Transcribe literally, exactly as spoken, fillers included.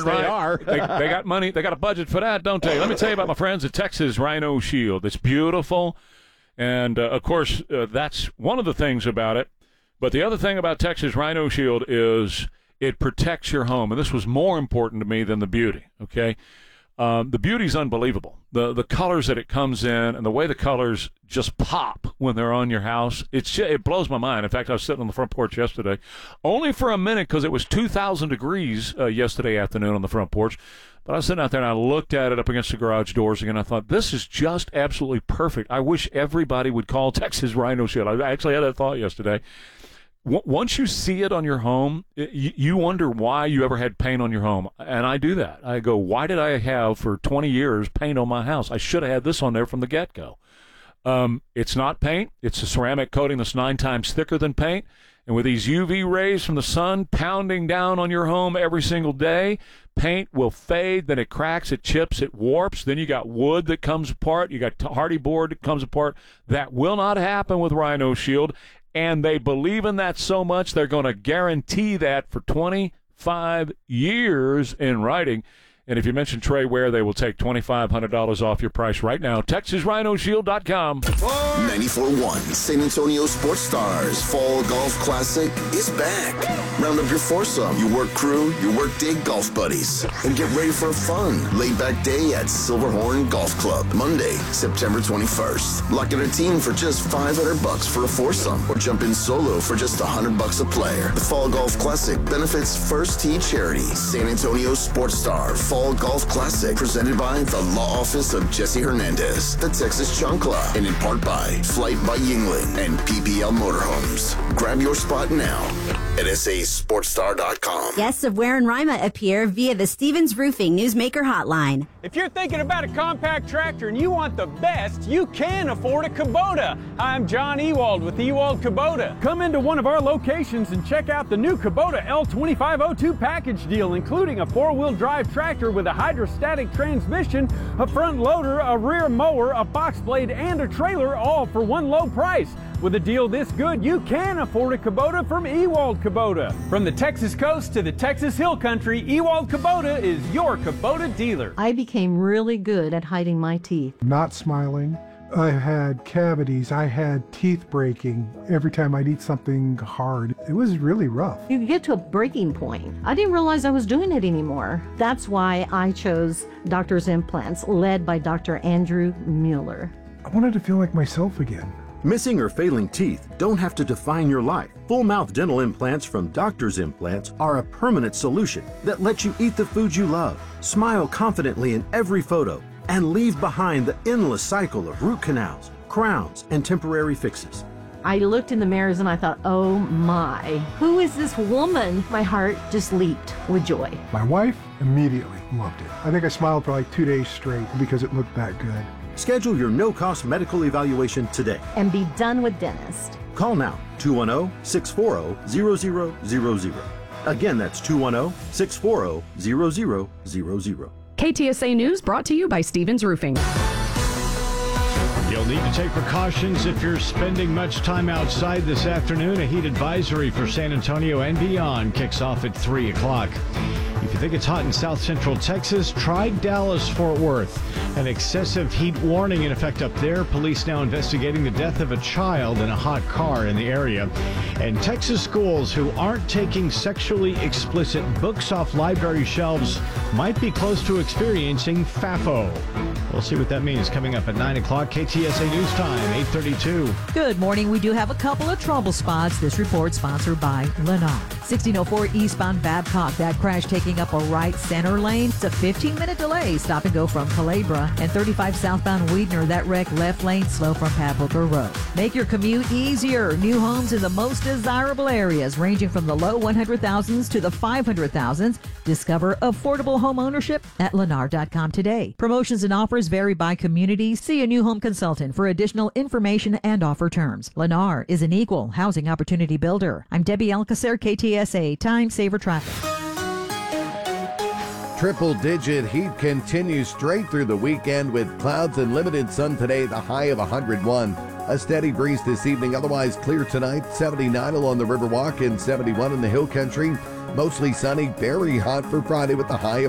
darn they right. are. they, they got money. They got a budget for that, don't they? Let me tell you about my friends at Texas Rhino Shield. It's beautiful. And, uh, of course, uh, that's one of the things about it. But the other thing about Texas Rhino Shield is it protects your home. And this was more important to me than the beauty, okay? Um, the beauty's unbelievable. The the colors that it comes in and the way the colors just pop when they're on your house, it's just, it blows my mind. In fact, I was sitting on the front porch yesterday, only for a minute because it was two thousand degrees uh, yesterday afternoon on the front porch. But I was sitting out there and I looked at it up against the garage doors again. I thought, this is just absolutely perfect. I wish everybody would call Texas Rhino Shield. I actually had that thought yesterday. Once you see it on your home, you wonder why you ever had paint on your home. And I do that. I go, why did I have for twenty years paint on my house? I should have had this on there from the get-go. Um, it's not paint. It's a ceramic coating that's nine times thicker than paint. And with these U V rays from the sun pounding down on your home every single day, paint will fade, then it cracks, it chips, it warps. Then you got wood that comes apart. You got hardy board that comes apart. That will not happen with Rhino Shield. And they believe in that so much, they're going to guarantee that for twenty-five years in writing. And if you mention Trey Ware, they will take twenty-five hundred dollars off your price right now. Texas Rhino Shield dot com. ninety-four point one San Antonio Sports Stars Fall Golf Classic is back. Round up your foursome, your work crew, your work day golf buddies, and get ready for a fun, laid-back day at Silverhorn Golf Club. Monday, September twenty-first. Lock in a team for just five hundred bucks for a foursome, or jump in solo for just one hundred bucks a player. The Fall Golf Classic benefits First Tee Charity. San Antonio Sports Star Fall Golf Classic, presented by the Law Office of Jesse Hernandez, the Texas Chancla, and in part by Flight by Yingling and P P L Motorhomes. Grab your spot now at S A Sports Star dot com. Guests of Ware and Rima appear via the Stevens Roofing Newsmaker Hotline. If you're thinking about a compact tractor and you want the best, you can afford a Kubota. Hi, I'm John Ewald with Ewald Kubota. Come into one of our locations and check out the new Kubota L twenty-five oh two package deal, including a four-wheel drive tractor with a hydrostatic transmission, a front loader, a rear mower, a box blade, and a trailer, all for one low price. With a deal this good, you can afford a Kubota from Ewald Kubota. From the Texas coast to the Texas Hill Country, Ewald Kubota is your Kubota dealer. I became really good at hiding my teeth. Not smiling. I had cavities. I had teeth breaking every time I'd eat something hard. It was really rough. You get to a breaking point. I didn't realize I was doing it anymore. That's why I chose Doctor's Implants, led by Doctor Andrew Mueller. I wanted to feel like myself again. Missing or failing teeth don't have to define your life. Full mouth dental implants from Doctor's Implants are a permanent solution that lets you eat the food you love, smile confidently in every photo, and leave behind the endless cycle of root canals, crowns, and temporary fixes. I looked in the mirrors and I thought, oh my, who is this woman? My heart just leaped with joy. My wife immediately loved it. I think I smiled for like two days straight because it looked that good. Schedule your no-cost medical evaluation today. And be done with dentist. Call now, two one zero, six four zero, zero zero zero zero. Again, that's two one zero, six four zero, zero zero zero zero. K T S A News brought to you by Stevens Roofing. You'll need to take precautions if you're spending much time outside this afternoon. A heat advisory for San Antonio and beyond kicks off at three o'clock. If you think it's hot in south central Texas, try Dallas-Fort Worth. An excessive heat warning in effect up there. Police now investigating the death of a child in a hot car in the area. And Texas schools who aren't taking sexually explicit books off library shelves might be close to experiencing FAFO. We'll see what that means coming up at nine o'clock. K T S A News Time, eight thirty-two. Good morning. We do have a couple of trouble spots. This report sponsored by Lennar. sixteen oh four eastbound Babcock. That crash taking up a right center lane. It's a fifteen-minute delay. Stop and go from Calabria. And thirty-five southbound Weidner. That wreck left lane slow from Pat Hooker Road. Make your commute easier. New homes in the most desirable areas, ranging from the low one hundred thousands to the five hundred thousands. Discover affordable home ownership at Lennar dot com today. Promotions and offers vary by community. See a new home consultant for additional information and offer terms. Lennar is an equal housing opportunity builder. I'm Debbie Alcacer, K T S A Time Saver Traffic. Triple-digit heat continues straight through the weekend with clouds and limited sun today, the high of one hundred one. A steady breeze this evening, otherwise clear tonight, seventy-nine along the Riverwalk and seventy-one in the Hill Country. Mostly sunny, very hot for Friday with the high of